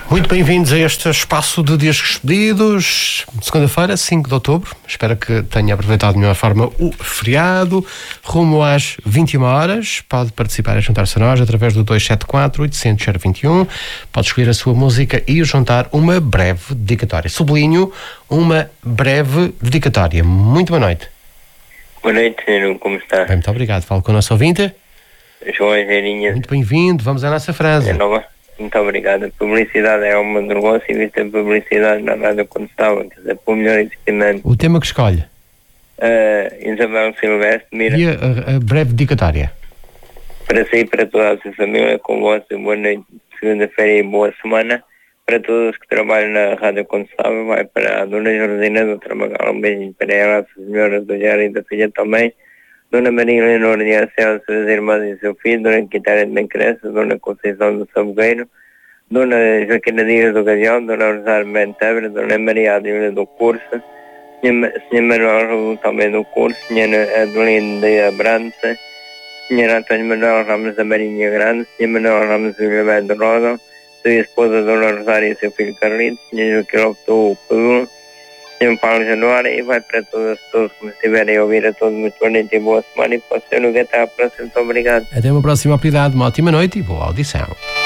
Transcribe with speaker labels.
Speaker 1: Muito bem-vindos a este espaço de Discos Pedidos, segunda-feira, 5 de outubro. Espero que tenha aproveitado de melhor forma o feriado. Rumo às 21 horas. Pode participar e juntar-se a nós através do 274-800-021. Pode escolher a sua música e juntar uma breve dedicatória. Sublinho, uma breve dedicatória. Muito boa noite.
Speaker 2: Boa noite, senhor. Como está?
Speaker 1: Bem, muito obrigado. Falo com o nosso ouvinte.
Speaker 2: João Angeirinha.
Speaker 1: Muito bem-vindo. Vamos à nossa frase.
Speaker 2: Muito obrigado. A publicidade é uma do negócio e vista a publicidade na rádio quando estava, quer dizer, para o melhor investimento.
Speaker 1: O tema que escolhe?
Speaker 2: Isabel Silvestre, mira.
Speaker 1: E a breve dedicatória?
Speaker 2: Para si e para toda a sua família, com vossa boa noite, segunda-feira e boa semana. Para todos que trabalham na rádio quando estava, vai para a Dona Jordina do Tramagal, um beijinho para ela, a senhora do Jário e da filha também. Dona Maria Leonor de Arcel, suas irmãs e seu filho, Dona Quitéria de Bencrença, Dona Conceição do Sabogueiro, Dona Joaquina Dias do Galeão, Dona Rosário Mentebre, Dona Maria Adilha do Curso, Sr. Manuel Raul também do Curso, Sra. Adelina de Abrantes, Sr. Antônio Manuel Ramos da Marinha Grande, Sr. Manuel Ramos do Gilberto de Roda, sua esposa Dona Rosário e seu filho Carlito, Sr. Joaquim Lopes do Pedro, Sr. Paulo Januário, e vai para todos que me estiverem a ouvir, a todos muito boa noite e boa semana, e para o senhor até à próxima. Muito obrigado.
Speaker 1: Até uma próxima oportunidade, uma ótima noite e boa audição.